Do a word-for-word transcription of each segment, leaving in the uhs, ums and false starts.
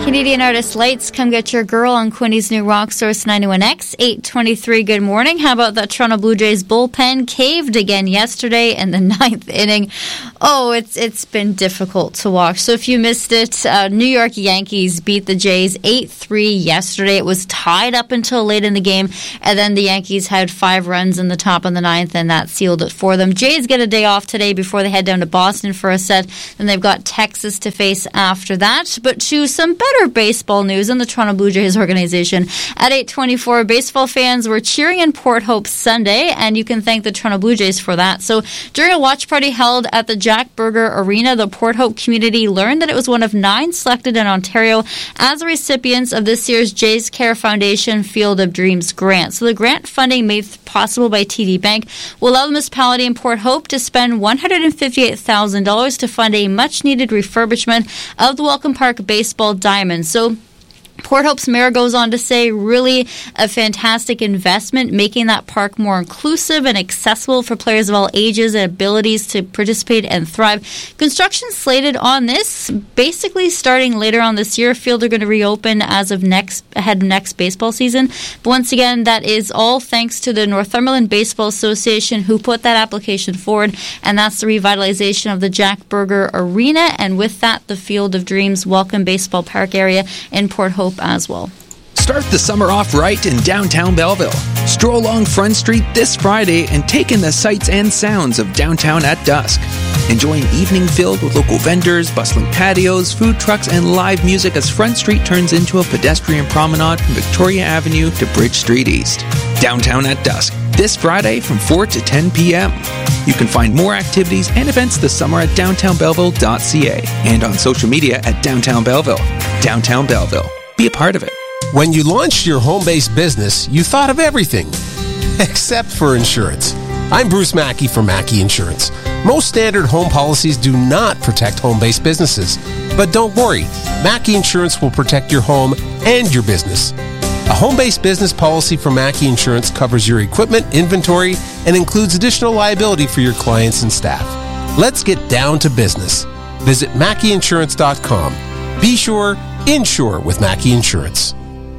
Canadian artist Lights, Come Get Your Girl on Quinny's new Rock Source ninety-one X, eight twenty-three. Good morning. How about that Toronto Blue Jays bullpen caved again yesterday in the ninth inning? Oh, it's it's been difficult to watch. So if you missed it, uh, New York Yankees beat the Jays eight three yesterday. It was tied up until late in the game, and then the Yankees had five runs in the top of the ninth, and that sealed it for them. Jays get a day off today before they head down to Boston for a set. Then they've got Texas to face after that. But to some better baseball news in the Toronto Blue Jays organization. At eight twenty-four, baseball fans were cheering in Port Hope Sunday, and you can thank the Toronto Blue Jays for that. So during a watch party held at the Jack Burger Arena, the Port Hope community learned that it was one of nine selected in Ontario as recipients of this year's Jays Care Foundation Field of Dreams grant. So the grant funding made possible by T D Bank will allow the municipality in Port Hope to spend one hundred fifty-eight thousand dollars to fund a much-needed refurbishment of the Welcome Park baseball diamond. So Port Hope's mayor goes on to say really a fantastic investment, making that park more inclusive and accessible for players of all ages and abilities to participate and thrive. Construction slated on this, basically starting later on this year. Field are going to reopen as of next ahead of next baseball season. But once again, that is all thanks to the Northumberland Baseball Association who put that application forward, and that's the revitalization of the Jack Burger Arena, and with that, the Field of Dreams Welcome Baseball Park area in Port Hope as well. Start the summer off right in downtown Belleville. Stroll along Front Street this Friday and take in the sights and sounds of downtown at dusk. Enjoy an evening filled with local vendors, bustling patios, food trucks, and live music as Front Street turns into a pedestrian promenade from Victoria Avenue to Bridge Street East. Downtown at dusk, this Friday from four to ten p.m. You can find more activities and events this summer at downtown belleville dot c a and on social media at Downtown Belleville. Downtown Belleville. Be a part of it. When you launched your home-based business, you thought of everything, except for insurance. I'm Bruce Mackey from Mackey Insurance. Most standard home policies do not protect home-based businesses. But don't worry, Mackey Insurance will protect your home and your business. A home-based business policy from Mackey Insurance covers your equipment, inventory, and includes additional liability for your clients and staff. Let's get down to business. Visit mackey insurance dot com. Be sure, insure with Mackey Insurance.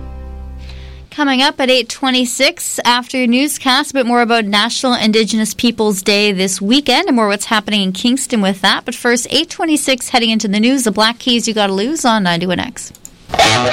Coming up at eight twenty-six, after your newscast, a bit more about National Indigenous Peoples Day this weekend and more what's happening in Kingston with that. But first, eight twenty-six, heading into the news, the Black Keys You Gotta Lose on ninety-one X.